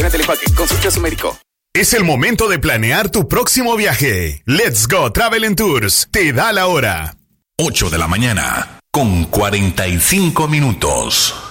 Condiciones del empaque. Consulte a su médico. Es el momento de planear tu próximo viaje. Let's Go Travel and Tours te da la hora. 8 de la mañana con 45 minutos.